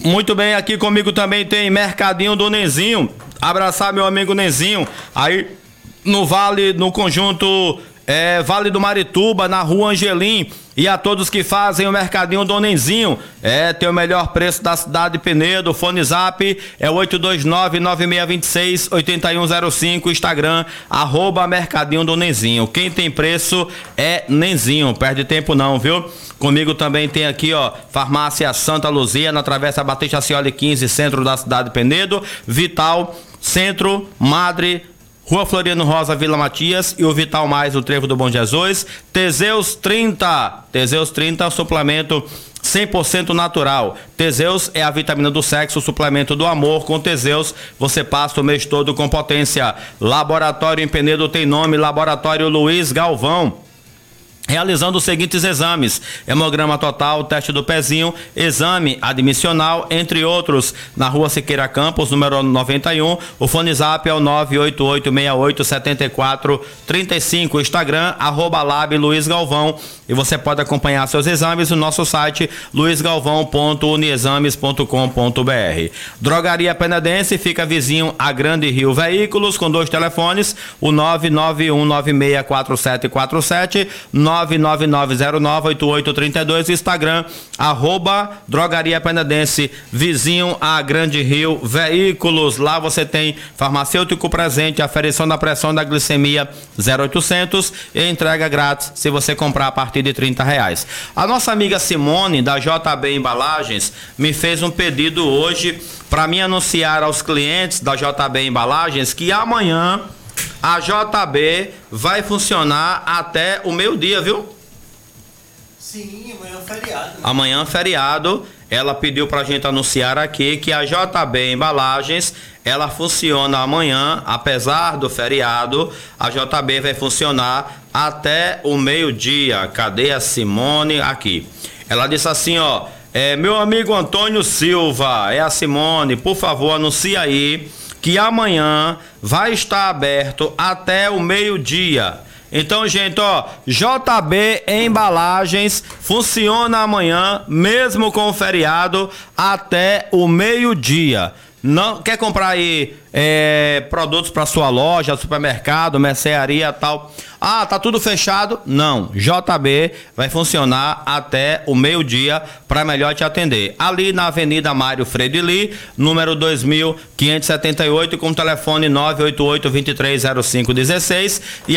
Muito bem, aqui comigo também tem Mercadinho do Nenzinho. Abraçar meu amigo Nenzinho. Aí no Vale, no conjunto Vale do Marituba, na Rua Angelim. E a todos que fazem o Mercadinho do Nenzinho, tem o melhor preço da cidade de Penedo. O fone zap é 829-9626-8105. Instagram, @Mercadinho do Nenzinho. Quem tem preço é Nenzinho, perde tempo não, viu? Comigo também tem aqui, Farmácia Santa Luzia, na Travessa Batista Cioli 15, centro da cidade de Penedo. Vital, Centro, Madre, Rua Floriano Rosa, Vila Matias, e o Vital Mais, o Trevo do Bom Jesus. Teseus 30, suplemento 100% natural. Teseus é a vitamina do sexo, o suplemento do amor. Com Teseus você passa o mês todo com potência. Laboratório em Penedo tem nome, Laboratório Luiz Galvão. Realizando os seguintes exames: hemograma total, teste do pezinho, exame admissional, entre outros, na Rua Siqueira Campos, número 91. O fone zap é o 988687435. Instagram, @Lab Luiz Galvão. E você pode acompanhar seus exames no nosso site luizgalvão.uniexames.com.br. Drogaria Penedense fica vizinho a Grande Rio Veículos, com 2 telefones, o 991964747, 999098832, Instagram, @Drogaria Penedense, vizinho a Grande Rio Veículos. Lá você tem farmacêutico presente, aferição da pressão e da glicemia 0800 e entrega grátis se você comprar a partir de R$30. A nossa amiga Simone, da JB Embalagens, me fez um pedido hoje para mim anunciar aos clientes da JB Embalagens que amanhã a JB vai funcionar até o meio-dia, viu? Sim, amanhã é feriado. Né? Amanhã é feriado. Ela pediu pra gente anunciar aqui que a JB Embalagens, ela funciona amanhã, apesar do feriado. A JB vai funcionar até o meio-dia. Cadê a Simone? Aqui. Ela disse assim, meu amigo Antônio Silva, é a Simone, por favor, anuncia aí que amanhã vai estar aberto até o meio-dia. Então, gente, JB Embalagens funciona amanhã, mesmo com o feriado, até o meio-dia. Não quer comprar aí produtos para sua loja, supermercado, mercearia, tal? Ah, tá tudo fechado? Não, JB vai funcionar até o meio-dia para melhor te atender. Ali na Avenida Mário Freire, número 2578, com o telefone 988-230516.